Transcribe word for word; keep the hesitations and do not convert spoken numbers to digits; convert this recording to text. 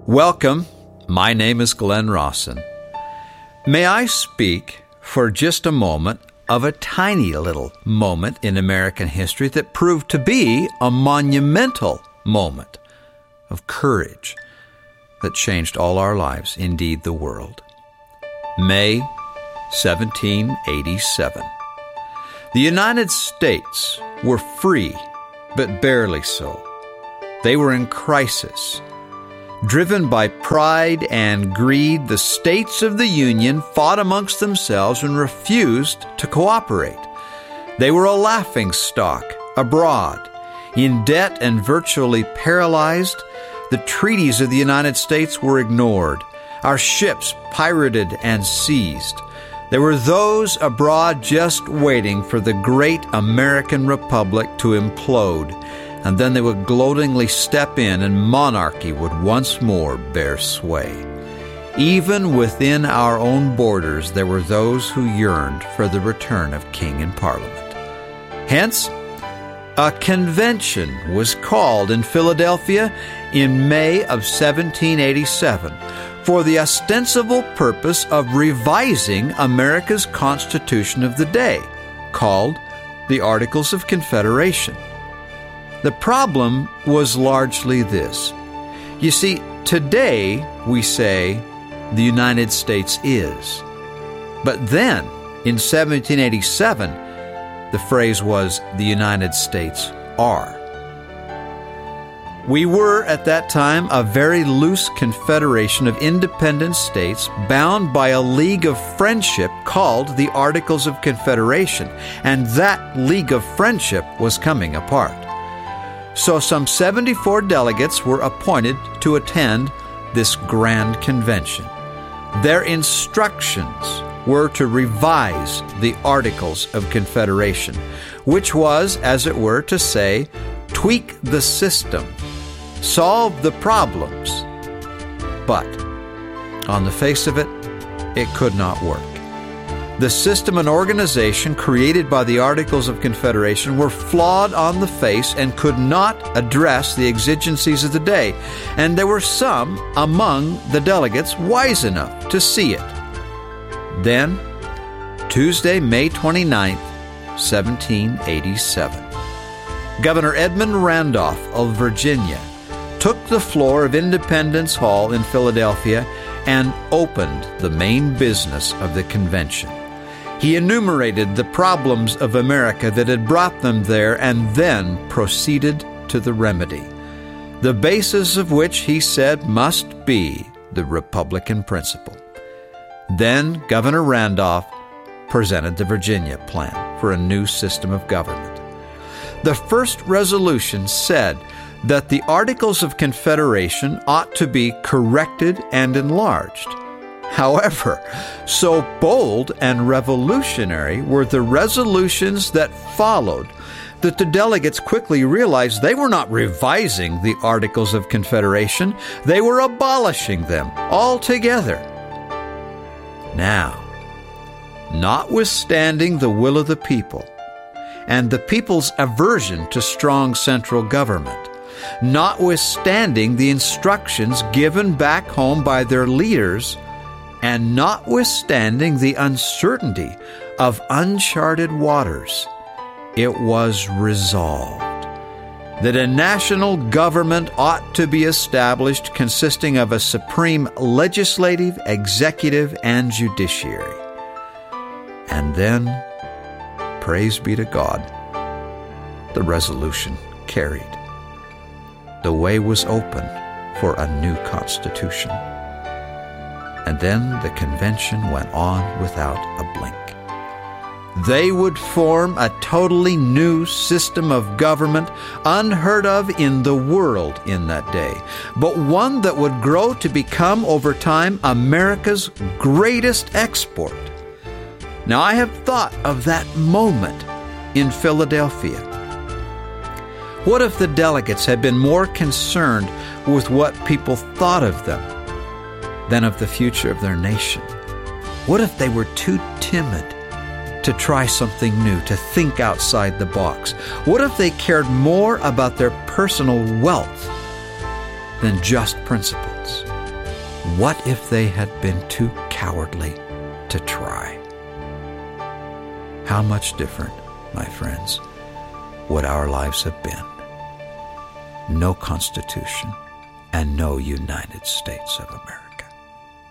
Welcome. My name is Glenn Rawson. May I speak for just a moment of a tiny little moment in American history that proved to be a monumental moment of courage that changed all our lives, indeed the world. May seventeen eighty-seven. The United States were free, but barely so. They were in crisis. Driven by pride and greed, the states of the Union fought amongst themselves and refused to cooperate. They were a laughingstock abroad. In debt and virtually paralyzed, the treaties of the United States were ignored. Our ships pirated and seized. There were those abroad just waiting for the great American Republic to implode, and then they would gloatingly step in and monarchy would once more bear sway. Even within our own borders, there were those who yearned for the return of King and Parliament. Hence, a convention was called in Philadelphia in May of seventeen eighty-seven for the ostensible purpose of revising America's Constitution of the day, called the Articles of Confederation. The problem was largely this. You see, today we say the United States is. But then, in seventeen eighty-seven, the phrase was the United States are. We were, at that time, a very loose confederation of independent states bound by a league of friendship called the Articles of Confederation, and that league of friendship was coming apart. So some seventy-four delegates were appointed to attend this grand convention. Their instructions were to revise the Articles of Confederation, which was, as it were, to say, tweak the system, solve the problems. But on the face of it, it could not work. The system and organization created by the Articles of Confederation were flawed on the face and could not address the exigencies of the day, and there were some among the delegates wise enough to see it. Then, Tuesday, May twenty-ninth, seventeen eighty-seven, Governor Edmund Randolph of Virginia took the floor of Independence Hall in Philadelphia and opened the main business of the convention. He enumerated the problems of America that had brought them there and then proceeded to the remedy, the basis of which, he said, must be the Republican principle. Then Governor Randolph presented the Virginia plan for a new system of government. The first resolution said that the Articles of Confederation ought to be corrected and enlarged. However, so bold and revolutionary were the resolutions that followed that the delegates quickly realized they were not revising the Articles of Confederation, they were abolishing them altogether. Now, notwithstanding the will of the people and the people's aversion to strong central government, notwithstanding the instructions given back home by their leaders, and notwithstanding the uncertainty of uncharted waters, it was resolved that a national government ought to be established consisting of a supreme legislative, executive, and judiciary. And then, praise be to God, the resolution carried. The way was open for a new constitution. And then the convention went on without a blink. They would form a totally new system of government unheard of in the world in that day, but one that would grow to become over time America's greatest export. Now, I have thought of that moment in Philadelphia. What if the delegates had been more concerned with what people thought of them than of the future of their nation? What if they were too timid to try something new, to think outside the box? What if they cared more about their personal wealth than just principles? What if they had been too cowardly to try? How much different, my friends, would our lives have been? No Constitution and no United States of America.